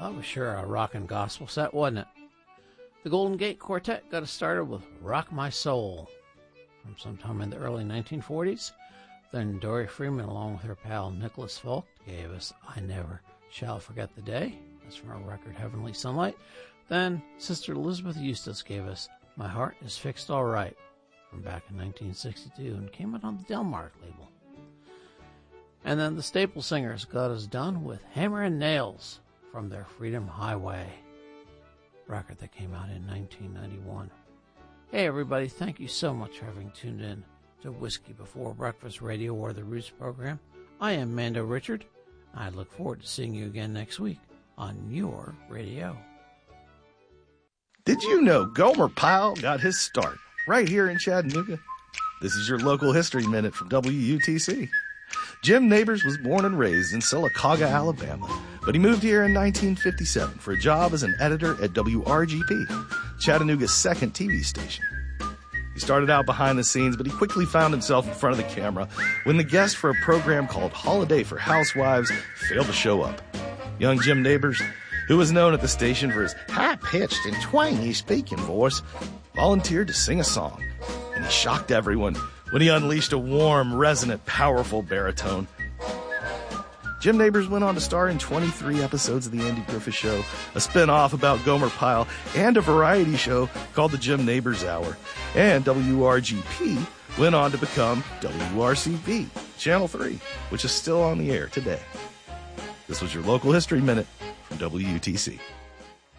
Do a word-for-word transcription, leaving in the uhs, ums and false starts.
That was sure a rockin' gospel set, wasn't it? The Golden Gate Quartet got us started with Rock My Soul from sometime in the early nineteen forties. Then Dory Freeman, along with her pal Nicholas Folk, gave us I Never Shall Forget the Day. That's from our record Heavenly Sunlight. Then Sister Elizabeth Eustace gave us My Heart Is Fixed All Right from back in nineteen sixty-two and came out on the Delmark label. And then the Staple Singers got us done with Hammer and Nails from their Freedom Highway record that came out in nineteen ninety-one. Hey everybody, thank you so much for having tuned in to Whiskey Before Breakfast Radio or the Roots program. I am Mando Richard. I look forward to seeing you again next week on your radio. Did you know Gomer Pyle got his start right here in Chattanooga? This is your local history minute from W U T C. Jim Nabors was born and raised in Sylacauga, Alabama, but he moved here in nineteen fifty-seven for a job as an editor at W R G P, Chattanooga's second T V station. He started out behind the scenes, but he quickly found himself in front of the camera when the guest for a program called Holiday for Housewives failed to show up. Young Jim Nabors, who was known at the station for his high-pitched and twangy speaking voice, volunteered to sing a song, and he shocked everyone when he unleashed a warm, resonant, powerful baritone. Jim Nabors went on to star in twenty-three episodes of The Andy Griffith Show, a spin-off about Gomer Pyle, and a variety show called The Jim Nabors Hour. And W R G P went on to become W R C V, Channel three, which is still on the air today. This was your local history minute from W U T C.